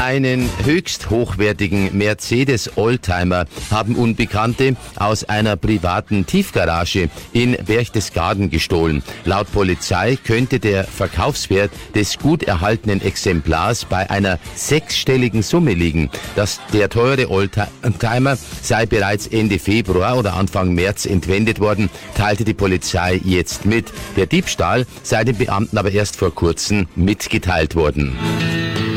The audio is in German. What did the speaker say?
Einen höchst hochwertigen Mercedes-Oldtimer haben Unbekannte aus einer privaten Tiefgarage in Berchtesgaden gestohlen. Laut Polizei könnte der Verkaufswert des gut erhaltenen Exemplars bei einer sechsstelligen Summe liegen. Der teure Oldtimer sei bereits Ende Februar oder Anfang März entwendet worden, teilte die Polizei jetzt mit. Der Diebstahl sei den Beamten aber erst vor kurzem mitgeteilt worden.